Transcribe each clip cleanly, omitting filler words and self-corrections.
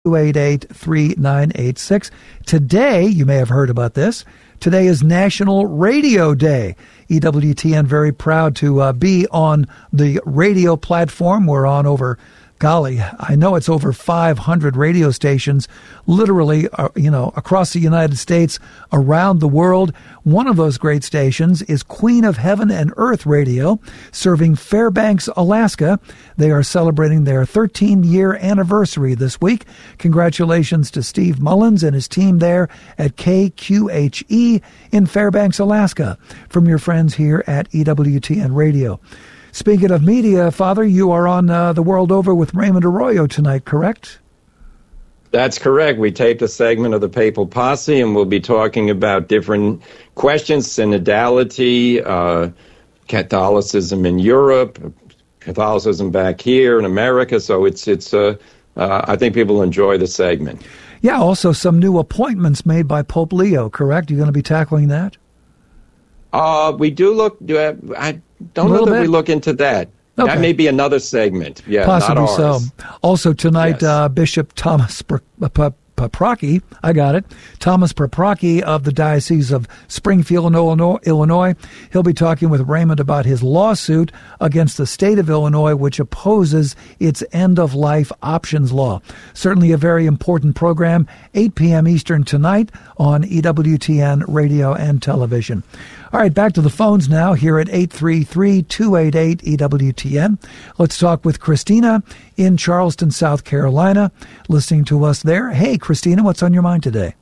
288-3986. Today, you may have heard about this, today is National Radio Day. EWTN very proud to be on the radio platform. We're on over, golly, I know it's over 500 radio stations, literally, across the United States, around the world. One of those great stations is Queen of Heaven and Earth Radio, serving Fairbanks, Alaska. They are celebrating their 13-year anniversary this week. Congratulations to Steve Mullins and his team there at KQHE in Fairbanks, Alaska, from your friends here at EWTN Radio. Speaking of media, Father, you are on the world over with Raymond Arroyo tonight, correct? That's correct. We taped a segment of the Papal Posse, and we'll be talking about different questions, synodality, Catholicism in Europe, Catholicism back here in America. So it's I think people will enjoy the segment. Yeah, also some new appointments made by Pope Leo, correct? You're going to be tackling that? We do look. I don't know that we look into that. Okay. That may be another segment. Yeah, possibly not ours. So. Also tonight, yes. Bishop Thomas Paprocki, I got it, Thomas Paprocki of the Diocese of Springfield, Illinois. He'll be talking with Raymond about his lawsuit against the state of Illinois, which opposes its end-of-life options law. Certainly a very important program, 8 p.m. Eastern tonight on EWTN Radio and Television. All right, back to the phones now here at 833-288-EWTN. Let's talk with Christina in Charleston, South Carolina, listening to us there. Hey, Christina, what's on your mind today?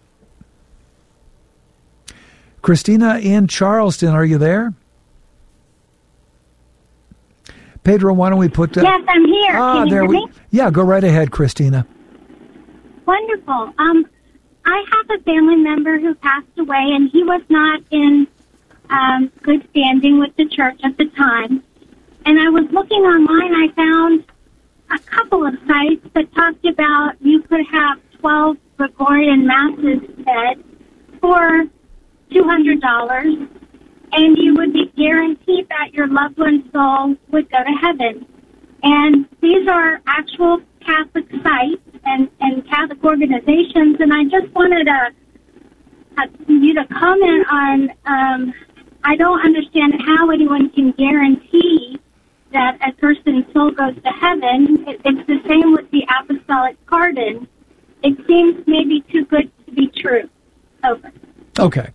Christina in Charleston, are you there? Pedro, why don't we put... Yes, I'm here. Can you hear me? Yeah, go right ahead, Christina. Wonderful. I have a family member who passed away, and he was not in good standing with the church at the time. And I was looking online, I found a couple of sites that talked about you could have 12 Gregorian Masses said for $200, and you would be guaranteed that your loved one's soul would go to heaven. And these are actual Catholic sites and Catholic organizations, and I just wanted you to comment on I don't understand how anyone can guarantee that a person's soul goes to heaven. It's the same with the apostolic pardon. It seems maybe too good to be true. Over. Okay.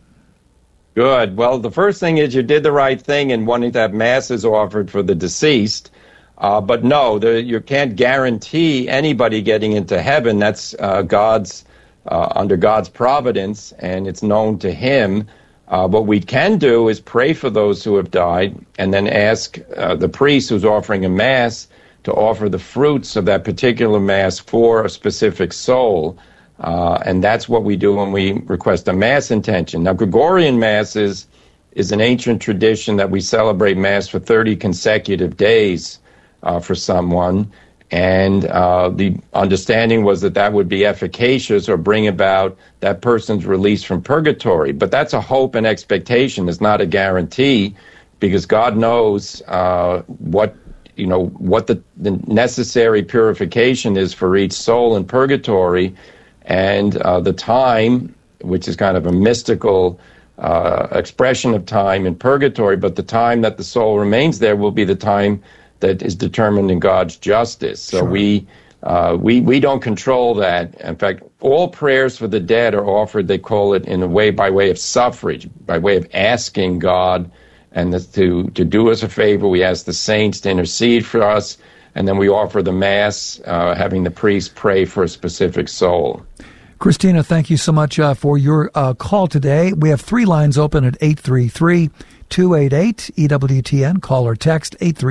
Good. Well, the first thing is you did the right thing in wanting to have masses offered for the deceased. But no, you can't guarantee anybody getting into heaven. That's God's under God's providence, and it's known to Him. What we can do is pray for those who have died and then ask the priest who's offering a Mass to offer the fruits of that particular Mass for a specific soul. And that's what we do when we request a Mass intention. Now, Gregorian Mass is an ancient tradition that we celebrate Mass for 30 consecutive days for someone. And the understanding was that would be efficacious or bring about that person's release from purgatory. But that's a hope and expectation. It's not a guarantee, because God knows what the necessary purification is for each soul in purgatory, and the time, which is kind of a mystical expression of time in purgatory, but the time that the soul remains there will be the time that is determined in God's justice. So sure. we don't control that. In fact, all prayers for the dead are offered, they call it, in a way by way of suffrage, by way of asking God and to do us a favor. We ask the saints to intercede for us, and then we offer the Mass, having the priest pray for a specific soul. Christina, thank you so much for your call today. We have 3 lines open at 833-288-EWTN. Call or text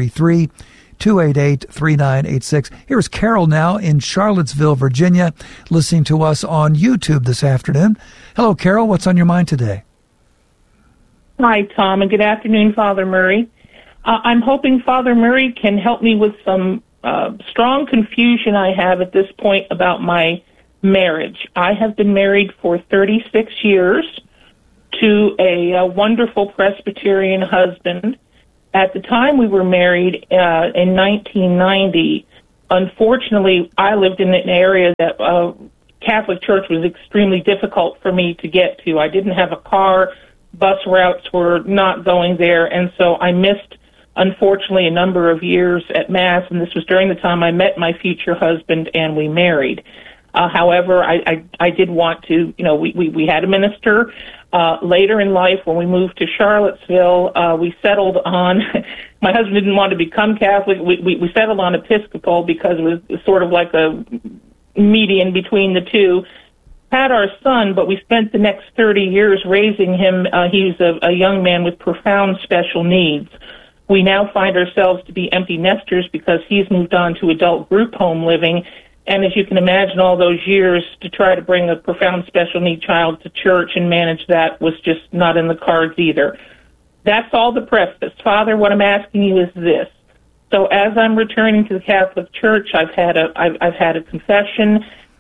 833-288-3986. Here's Carol now in Charlottesville, Virginia, listening to us on YouTube this afternoon. Hello, Carol. What's on your mind today? Hi, Tom, and good afternoon, Father Murray. I'm hoping Father Murray can help me with some strong confusion I have at this point about my marriage. I have been married for 36 years to a wonderful Presbyterian husband. At the time we were married in 1990, Unfortunately, I lived in an area that Catholic Church was extremely difficult for me to get to. I didn't have a car. Bus routes were not going there, and so I missed, unfortunately, a number of years at Mass, and this was during the time I met my future husband and we married. However, I did want to, we had a minister. Later in life, when we moved to Charlottesville, we settled on, my husband didn't want to become Catholic. We settled on Episcopal because it was sort of like a median between the two. Had our son, but we spent the next 30 years raising him. He's a young man with profound special needs. We now find ourselves to be empty nesters because he's moved on to adult group home living. And as you can imagine, all those years to try to bring a profound special need child to church and manage that was just not in the cards either. That's all the preface. Father, what I'm asking you is this. So as I'm returning to the Catholic Church, I've had a confession.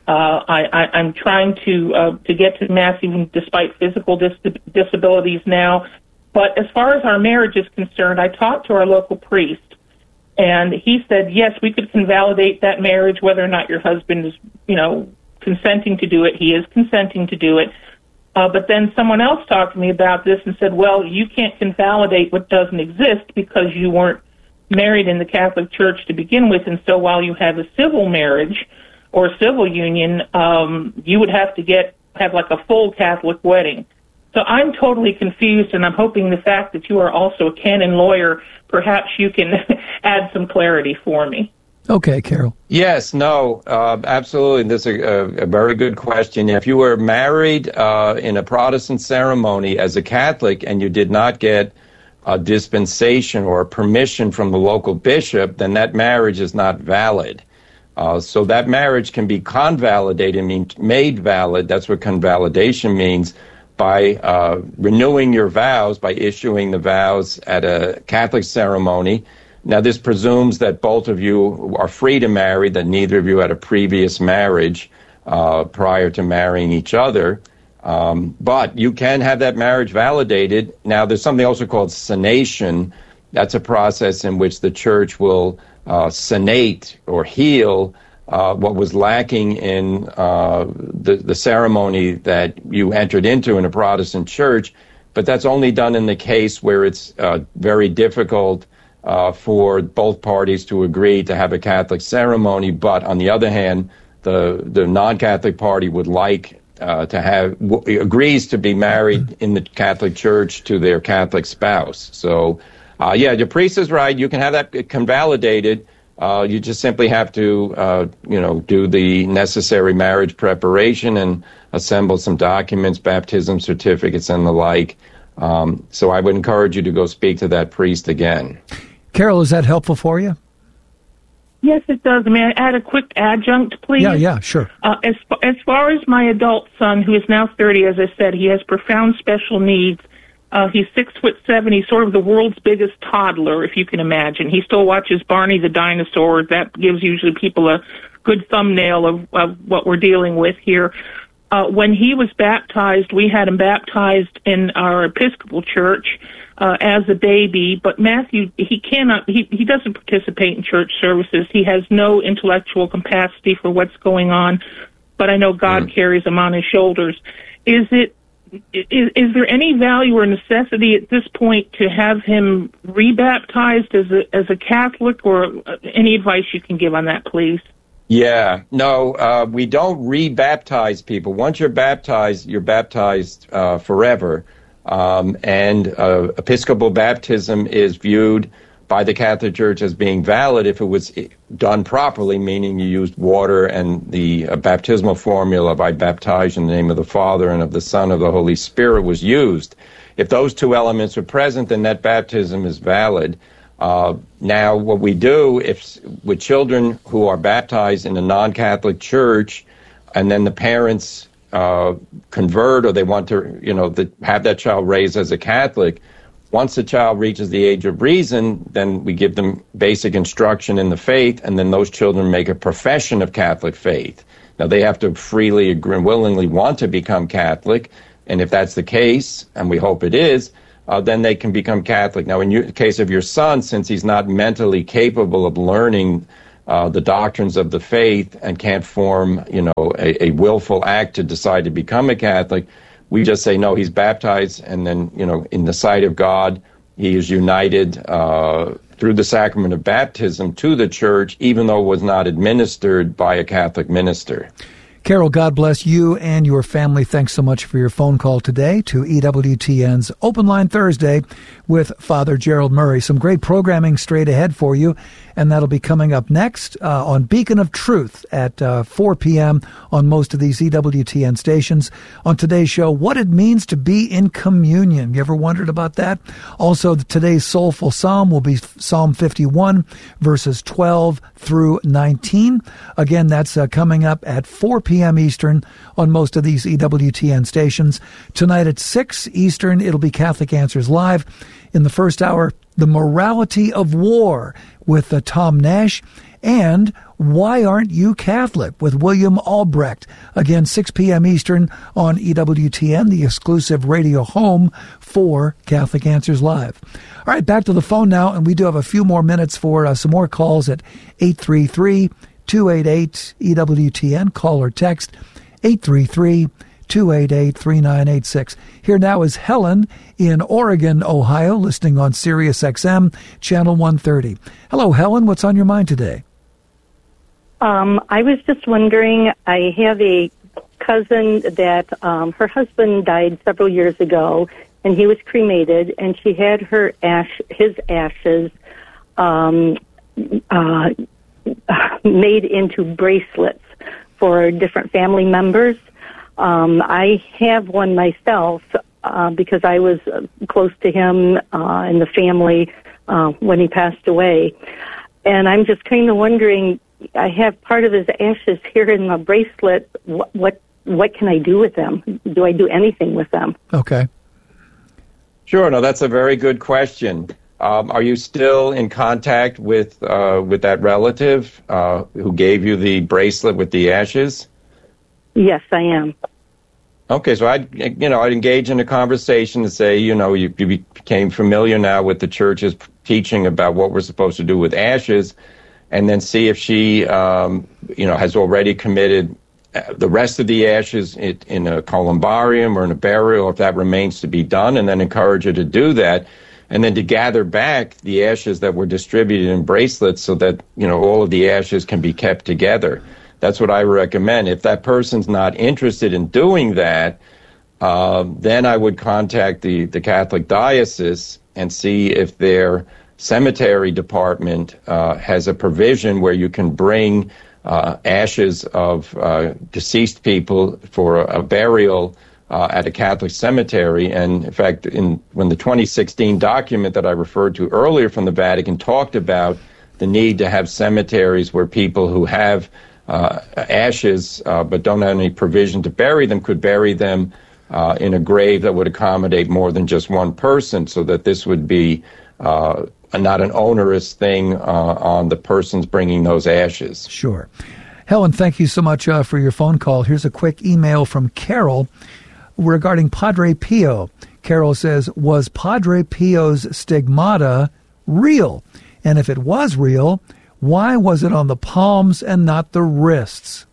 I'm trying to get to Mass even despite physical disabilities now. But as far as our marriage is concerned, I talked to our local priest. And he said, yes, we could convalidate that marriage, whether or not your husband is, consenting to do it. He is consenting to do it. But then someone else talked to me about this and said, well, you can't convalidate what doesn't exist because you weren't married in the Catholic Church to begin with. And so while you have a civil marriage or a civil union, you would have to have like a full Catholic wedding. So I'm totally confused, and I'm hoping the fact that you are also a canon lawyer, perhaps you can add some clarity for me. Okay, Carol. Yes, no, absolutely. This is a very good question. If you were married in a Protestant ceremony as a Catholic and you did not get a dispensation or permission from the local bishop, then that marriage is not valid. So that marriage can be convalidated, made valid. That's what convalidation means. By renewing your vows, by issuing the vows at a Catholic ceremony. Now, this presumes that both of you are free to marry, that neither of you had a previous marriage prior to marrying each other. But you can have that marriage validated. Now, there's something also called sonation. That's a process in which the church will sonate or heal what was lacking in the ceremony that you entered into in a Protestant church, but that's only done in the case where it's very difficult for both parties to agree to have a Catholic ceremony. But on the other hand, the non-Catholic party would like agrees to be married in the Catholic Church to their Catholic spouse. So, your priest is right. You can have that convalidated. You just simply have to, do the necessary marriage preparation and assemble some documents, baptism certificates, and the like. So I would encourage you to go speak to that priest again. Carol, is that helpful for you? Yes, it does. May I add a quick adjunct, please? Yeah, sure. As far as my adult son, who is now 30, as I said, he has profound special needs. He's 6'7". He's sort of the world's biggest toddler, if you can imagine. He still watches Barney the Dinosaur. That gives usually people a good thumbnail of what we're dealing with here. When he was baptized, we had him baptized in our Episcopal church as a baby. But Matthew, he doesn't participate in church services. He has no intellectual capacity for what's going on. But I know God carries him on his shoulders. Is there any value or necessity at this point to have him rebaptized as a Catholic, or any advice you can give on that, please? Yeah, no, we don't rebaptize people. Once you're baptized forever. And Episcopal baptism is viewed by the Catholic Church as being valid if it was done properly, meaning you used water and the baptismal formula of I baptize in the name of the Father and of the Son and of the Holy Spirit was used. If those two elements are present, then that baptism is valid. Now, what we do with children who are baptized in a non-Catholic church and then the parents convert or they want to, have that child raised as a Catholic, once the child reaches the age of reason, then we give them basic instruction in the faith, and then those children make a profession of Catholic faith. Now, they have to freely and willingly want to become Catholic, and if that's the case, and we hope it is, then they can become Catholic. Now, in the case of your son, since he's not mentally capable of learning the doctrines of the faith and can't form, a willful act to decide to become a Catholic. We just say, no, he's baptized, and then, in the sight of God, he is united through the sacrament of baptism to the church, even though it was not administered by a Catholic minister. Carol, God bless you and your family. Thanks so much for your phone call today to EWTN's Open Line Thursday with Father Gerald Murray. Some great programming straight ahead for you, and that'll be coming up next on Beacon of Truth at 4 p.m. on most of these EWTN stations. On today's show, what it means to be in communion. You ever wondered about that? Also, today's soulful psalm will be Psalm 51, verses 12 through 19. Again, that's coming up at 4 p.m. Eastern on most of these EWTN stations. Tonight at 6 Eastern, it'll be Catholic Answers Live. In the first hour, The Morality of War with Tom Nash, and Why Aren't You Catholic with William Albrecht. Again, 6 p.m. Eastern on EWTN, the exclusive radio home for Catholic Answers Live. All right, back to the phone now, and we do have a few more minutes for some more calls at 833-288-EWTN. Call or text 833-288-3986. Here now is Helen in Oregon, Ohio, listening on Sirius XM, Channel 130. Hello, Helen. What's on your mind today? I was just wondering, I have a cousin that her husband died several years ago, and he was cremated, and she had his ashes made into bracelets for different family members. I have one myself because I was close to him and the family when he passed away. And I'm just kind of wondering, I have part of his ashes here in the bracelet. What can I do with them? Do I do anything with them? Okay. Sure. No, that's a very good question. Are you still in contact with that relative who gave you the bracelet with the ashes? Yes, I am. Okay, so I'd engage in a conversation and say, you became familiar now with the church's teaching about what we're supposed to do with ashes, and then see if she, has already committed the rest of the ashes in a columbarium or in a burial, if that remains to be done, and then encourage her to do that, and then to gather back the ashes that were distributed in bracelets so that, all of the ashes can be kept together. That's what I recommend. If that person's not interested in doing that, then I would contact the Catholic diocese and see if their cemetery department has a provision where you can bring ashes of deceased people for a burial at a Catholic cemetery. And in fact, when the 2016 document that I referred to earlier from the Vatican talked about the need to have cemeteries where people who have ashes but don't have any provision to bury them could bury them in a grave that would accommodate more than just one person, so that this would be not an onerous thing on the persons bringing those ashes. Sure. Helen, thank you so much for your phone call. Here's a quick email from Carol regarding Padre Pio. Carol says, was Padre Pio's stigmata real? And if it was real, why was it on the palms and not the wrists?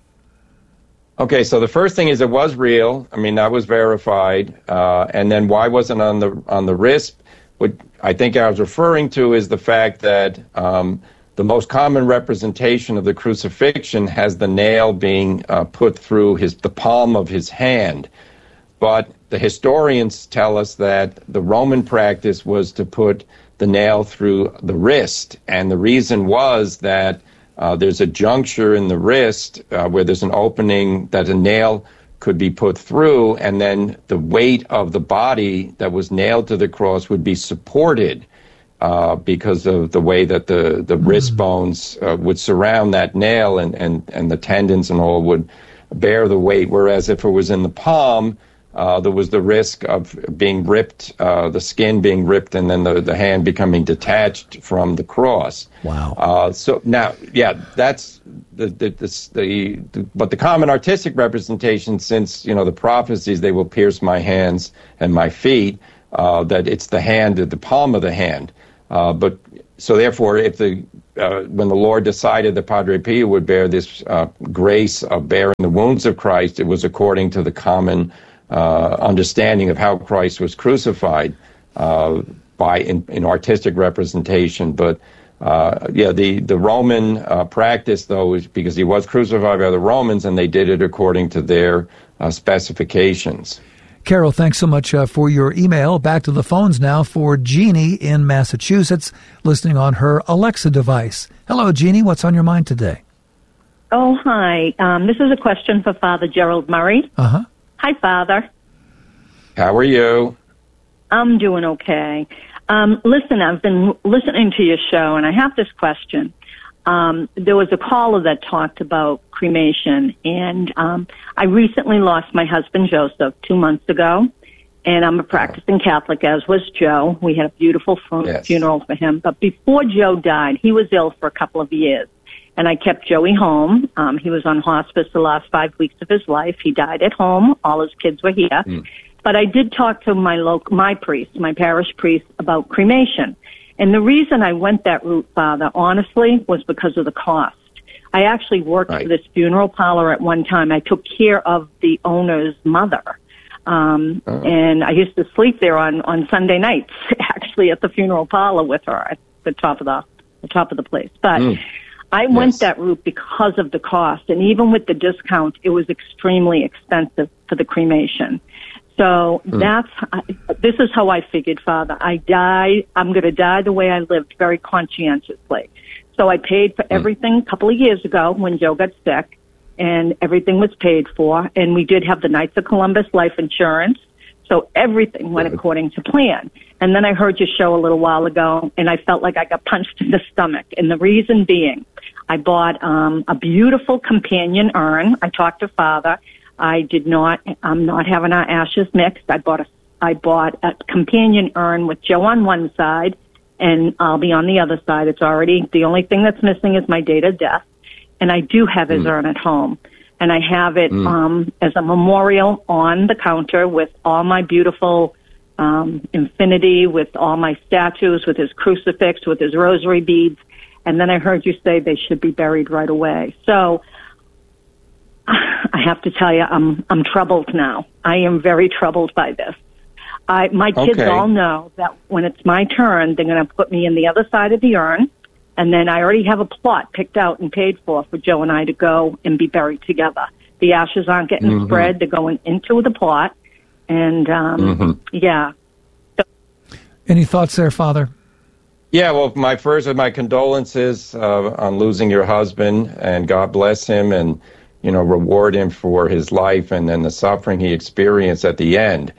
Okay, so the first thing is it was real. I mean, that was verified. And then why wasn't on the wrist? What I think I was referring to is the fact that the most common representation of the crucifixion has the nail being put through the palm of his hand. But the historians tell us that the Roman practice was to put the nail through the wrist, and the reason was that there's a juncture in the wrist where there's an opening that a nail could be put through, and then the weight of the body that was nailed to the cross would be supported because of the way that the wrist bones would surround that nail, and the tendons and all would bear the weight, whereas if it was in the palm, there was the risk of being ripped, the skin being ripped, and then the hand becoming detached from the cross. Wow. So now, yeah, that's but the common artistic representation, since the prophecies, they will pierce my hands and my feet, that it's the hand, the palm of the hand. But So therefore, if when the Lord decided that Padre Pio would bear this grace of bearing the wounds of Christ, it was according to the common understanding of how Christ was crucified in artistic representation. But the Roman practice, though, is because he was crucified by the Romans, and they did it according to their specifications. Carol, thanks so much for your email. Back to the phones now for Jeannie in Massachusetts, listening on her Alexa device. Hello, Jeannie. What's on your mind today? Oh, hi. This is a question for Father Gerald Murray. Uh-huh. Hi, Father. How are you? I'm doing okay. Listen, I've been listening to your show, and I have this question. There was a caller that talked about cremation, and I recently lost my husband, Joseph, 2 months ago, and I'm a practicing Catholic, as was Joe. We had a beautiful funeral for him. But before Joe died, he was ill for a couple of years, and I kept Joey home. He was on hospice the last 5 weeks of his life. He died at home. All his kids were here. But I did talk to my priest, my parish priest, about cremation. And the reason I went that route, Father, honestly, was because of the cost. I actually worked for this funeral parlor at one time. I took care of the owner's mother. And I used to sleep there on Sunday nights, actually, at the funeral parlor with her at the top of the place. But I went that route because of the cost. And even with the discount, it was extremely expensive for the cremation. So this is how I figured, Father. I'm going to die the way I lived, very conscientiously. So I paid for everything a couple of years ago when Joe got sick, and everything was paid for. And we did have the Knights of Columbus life insurance. So everything went according to plan. And then I heard your show a little while ago, and I felt like I got punched in the stomach. And the reason being, I bought a beautiful companion urn. I talked to Father. I'm not having our ashes mixed. I bought a companion urn with Joe on one side, and I'll be on the other side. It's already, the only thing that's missing is my date of death. And I do have his urn at home. And I have it as a memorial on the counter with all my beautiful infinity, with all my statues, with his crucifix, with his rosary beads. And then I heard you say they should be buried right away. So I have to tell you, I'm troubled now. I am very troubled by this. My kids all know that when it's my turn, they're going to put me in the other side of the urn, and then I already have a plot picked out and paid for Joe and I to go and be buried together. The ashes aren't getting spread; they're going into the plot, and yeah. Any thoughts there, Father? Yeah, well, my condolences on losing your husband, and God bless him, and reward him for his life and then the suffering he experienced at the end.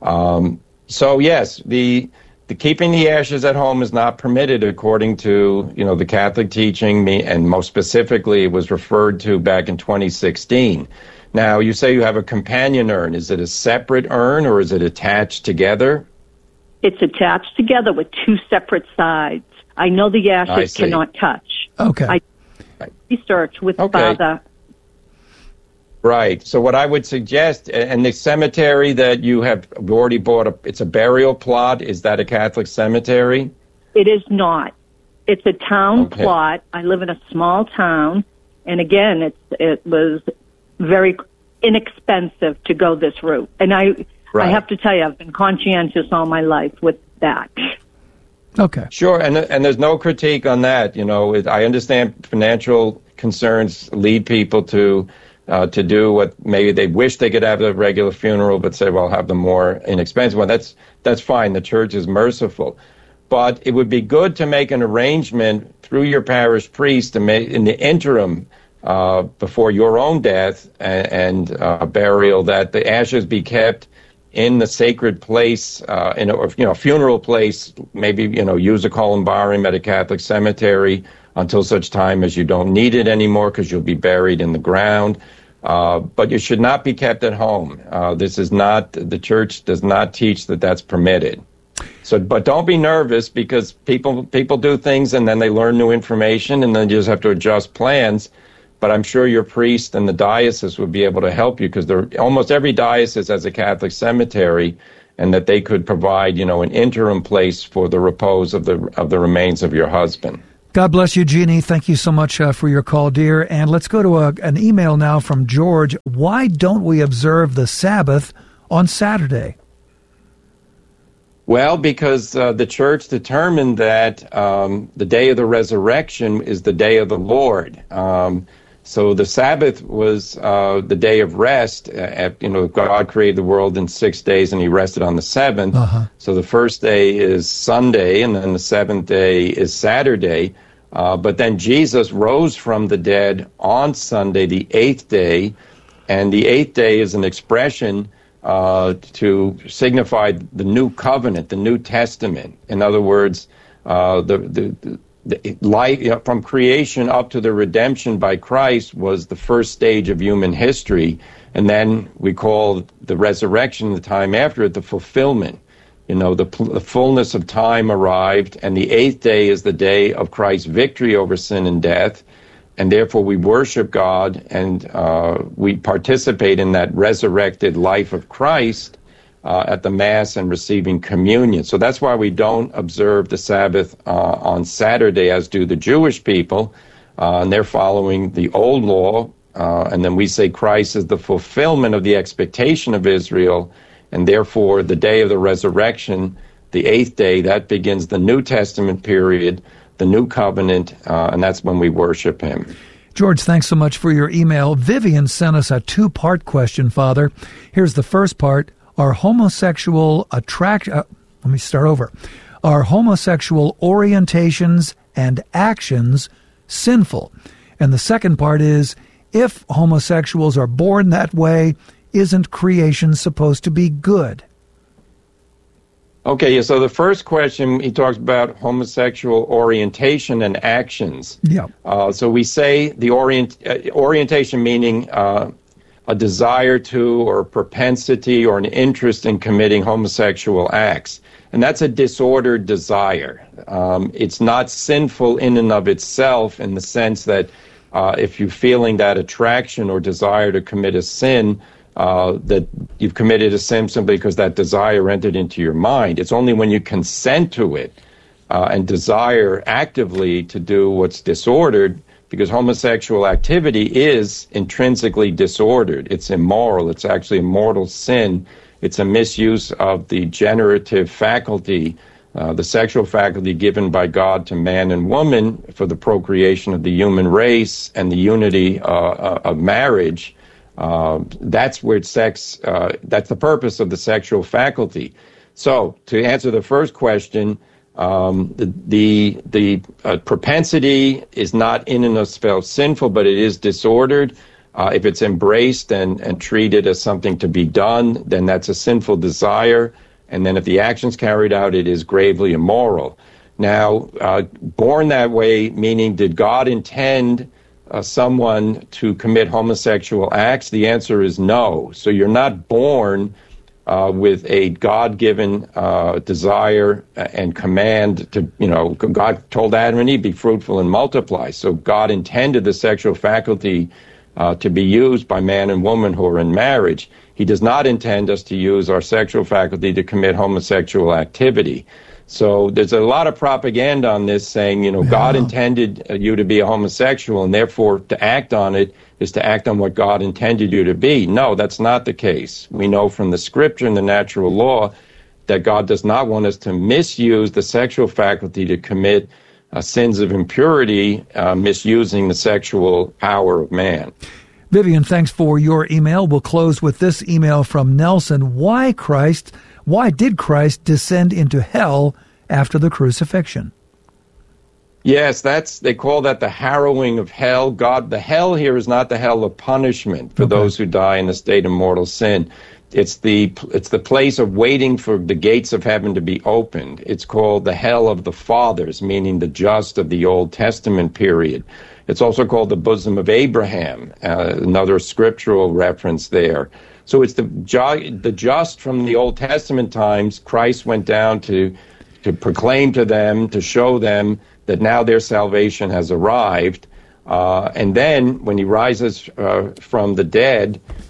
So yes, the keeping the ashes at home is not permitted according to, the Catholic teaching, and most specifically it was referred to back in 2016. Now, you say you have a companion urn. Is it a separate urn or is it attached together? It's attached together with two separate sides. I know the ashes cannot touch. Okay. I researched with Father. Right. So what I would suggest, and the cemetery that you have already bought, it's a burial plot. Is that a Catholic cemetery? It is not. It's a town plot. I live in a small town, and again, it was very inexpensive to go this route. And I have to tell you, I've been conscientious all my life with that. Okay. Sure, and there's no critique on that. I understand financial concerns lead people to do what maybe they wish they could have a regular funeral, but say, well, have the more inexpensive one. That's fine. The church is merciful. But it would be good to make an arrangement through your parish priest to make, in the interim, before your own death and burial, that the ashes be kept in the sacred place, in a funeral place. Maybe use a columbarium at a Catholic cemetery until such time as you don't need it anymore, because you'll be buried in the ground. But you should not be kept at home. The church does not teach that that's permitted. So, but don't be nervous, because people do things and then they learn new information and then you just have to adjust plans. But I'm sure your priest and the diocese would be able to help you, because almost every diocese has a Catholic cemetery, and that they could provide, an interim place for the repose of the remains of your husband. God bless you, Jeannie. Thank you so much for your call, dear. And let's go to an email now from George. Why don't we observe the Sabbath on Saturday? Well, because the church determined that the day of the resurrection is the day of the Lord. So the Sabbath was the day of rest. God created the world in 6 days, and he rested on the seventh. So the first day is Sunday, and then the seventh day is Saturday. But then Jesus rose from the dead on Sunday, the eighth day, and the eighth day is an expression to signify the new covenant, the New Testament. In other words, the life from creation up to the redemption by Christ was the first stage of human history, and then we call the resurrection, the time after it, the fulfillment. The fullness of time arrived, and the eighth day is the day of Christ's victory over sin and death, and therefore we worship God, and we participate in that resurrected life of Christ at the Mass and receiving communion. So that's why we don't observe the Sabbath on Saturday, as do the Jewish people, and they're following the old law, and then we say Christ is the fulfillment of the expectation of Israel, and therefore the day of the resurrection, the eighth day, that begins the New Testament period, the new covenant, and that's when we worship him. George, thanks so much for your email. Vivian sent us a two-part question, Father. Here's the first part. Are homosexual Are homosexual orientations and actions sinful? And the second part is, if homosexuals are born that way, isn't creation supposed to be good? Okay, so the first question, he talks about homosexual orientation and actions. Yeah. So we say the orientation meaning a desire to or propensity or an interest in committing homosexual acts. And that's a disordered desire. It's not sinful in and of itself in the sense that if you're feeling that attraction or desire to commit a sin, that you've committed a sin simply because that desire entered into your mind. It's only when you consent to it and desire actively to do what's disordered, because homosexual activity is intrinsically disordered. It's immoral. It's actually a mortal sin. It's a misuse of the generative faculty, the sexual faculty given by God to man and woman for the procreation of the human race and the unity of marriage. That's where sex, that's the purpose of the sexual faculty. So, to answer the first question, the propensity is not in and of itself sinful, but it is disordered. If it's embraced and treated as something to be done, then that's a sinful desire. And then if the action's carried out, it is gravely immoral. Now, born that way, meaning did God intend someone to commit homosexual acts? The answer is no. So you're not born with a God-given desire and command to, God told Adam and Eve, be fruitful and multiply. So God intended the sexual faculty to be used by man and woman who are in marriage. He does not intend us to use our sexual faculty to commit homosexual activity. So there's a lot of propaganda on this saying, God intended you to be a homosexual, and therefore to act on it is to act on what God intended you to be. No, that's not the case. We know from the scripture and the natural law that God does not want us to misuse the sexual faculty to commit sins of impurity, misusing the sexual power of man. Vivian, thanks for your email. We'll close with this email from Nelson. Why did Christ descend into hell after the crucifixion? Yes, they call that the harrowing of hell. The hell here is not the hell of punishment for those who die in the state of mortal sin. It's the place of waiting for the gates of heaven to be opened. It's called the hell of the fathers, meaning the just of the Old Testament period. It's also called the bosom of Abraham, another scriptural reference there. So it's the just from the Old Testament times. Christ went down to proclaim to them, to show them that now their salvation has arrived. And then when he rises from the dead,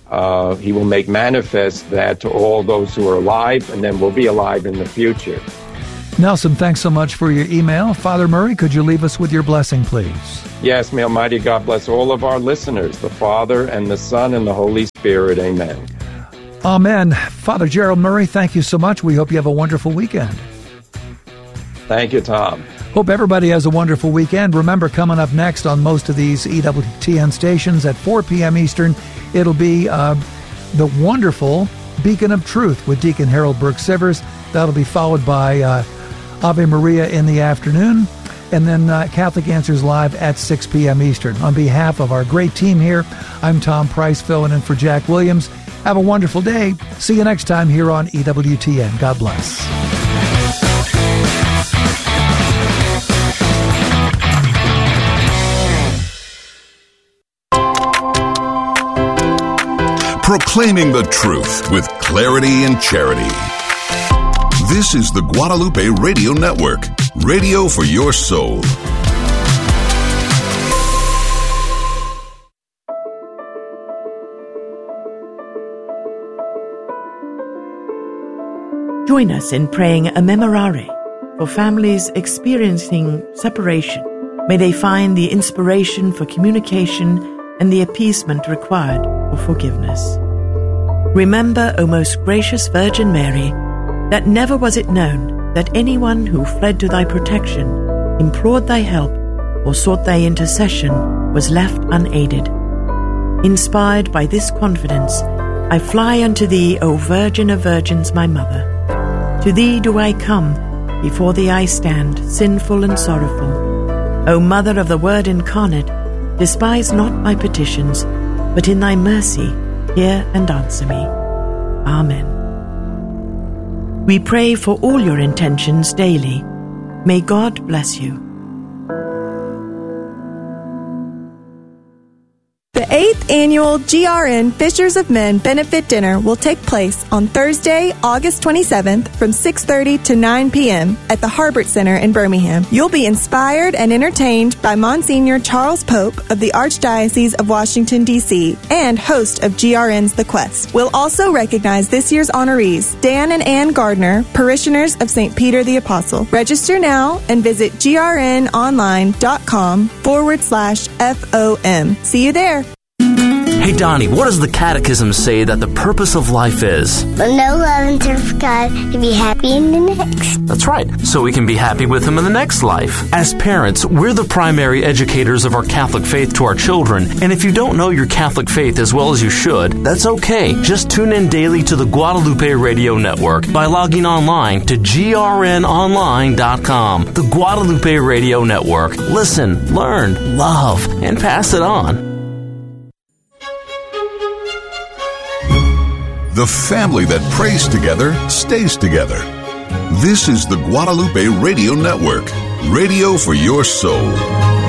He will make manifest that to all those who are alive and then will be alive in the future. Nelson, thanks so much for your email. Father Murray, could you leave us with your blessing, please? Yes, may Almighty God bless all of our listeners, the Father and the Son and the Holy Spirit. Amen. Amen. Father Gerald Murray, thank you so much. We hope you have a wonderful weekend. Thank you, Tom. Hope everybody has a wonderful weekend. Remember, coming up next on most of these EWTN stations at 4 p.m. Eastern, it'll be the wonderful Beacon of Truth with Deacon Harold Burke-Sivers. That'll be followed by Ave Maria in the afternoon, and then Catholic Answers Live at 6 p.m. Eastern. On behalf of our great team here, I'm Tom Price, filling in for Jack Williams. Have a wonderful day. See you next time here on EWTN. God bless. Proclaiming the truth with clarity and charity. This is the Guadalupe Radio Network, radio for your soul. Join us in praying a memorare for families experiencing separation. May they find the inspiration for communication and the appeasement required for forgiveness. Remember, O most gracious Virgin Mary, that never was it known that anyone who fled to thy protection, implored thy help, or sought thy intercession was left unaided. Inspired by this confidence, I fly unto thee, O Virgin of Virgins, my Mother. To thee do I come, before thee I stand, sinful and sorrowful. O Mother of the Word incarnate, despise not my petitions, but in thy mercy hear and answer me. Amen. We pray for all your intentions daily. May God bless you. The 8th annual GRN Fishers of Men Benefit Dinner will take place on Thursday, August 27th from 6:30 to 9 p.m. at the Harbert Center in Birmingham. You'll be inspired and entertained by Monsignor Charles Pope of the Archdiocese of Washington, D.C. and host of GRN's The Quest. We'll also recognize this year's honorees, Dan and Ann Gardner, parishioners of St. Peter the Apostle. Register now and visit grnonline.com/FOM. See you there. Hey, Donnie, what does the Catechism say that the purpose of life is? To know, love, and serve God, to be happy in the next. That's right, so we can be happy with Him in the next life. As parents, we're the primary educators of our Catholic faith to our children, and if you don't know your Catholic faith as well as you should, that's okay. Just tune in daily to the Guadalupe Radio Network by logging online to grnonline.com. The Guadalupe Radio Network. Listen, learn, love, and pass it on. The family that prays together stays together. This is the Guadalupe Radio Network, radio for your soul.